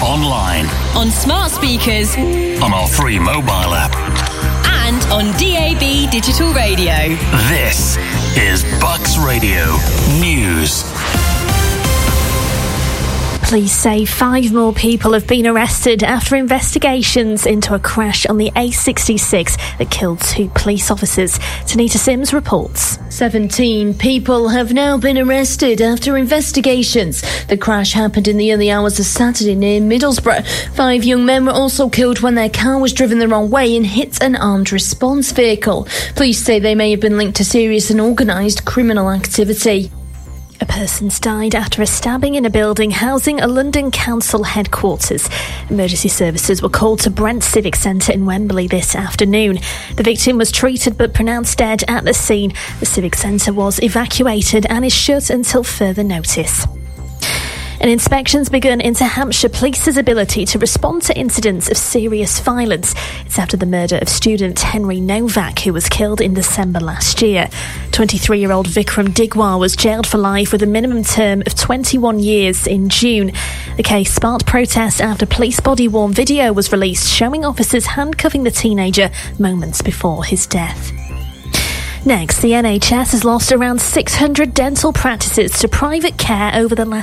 online, on smart speakers, on our free mobile app, and on DAB digital radio. This is Bucks Radio News. Police say 5 more people have been arrested after investigations into a crash on the A66 that killed 2 police officers. Tanita Sims reports. 17 people have now been arrested after investigations. The crash happened in the early hours of Saturday near Middlesbrough. 5 young men were also killed when their car was driven the wrong way and hit an armed response vehicle. Police say they may have been linked to serious and organised criminal activity. A person's died after a stabbing in a building housing a London council headquarters. Emergency services were called to Brent Civic Centre in Wembley this afternoon. The victim was treated but pronounced dead at the scene. The Civic Centre was evacuated and is shut until further notice. An inspection's begun into Hampshire Police's ability to respond to incidents of serious violence. It's after the murder of student Henry Novak, who was killed in December last year. 23-year-old Vikram Digwar was jailed for life with a minimum term of 21 years in June. The case sparked protests after police body-worn video was released showing officers handcuffing the teenager moments before his death. Next, the NHS has lost around 600 dental practices to private care over the last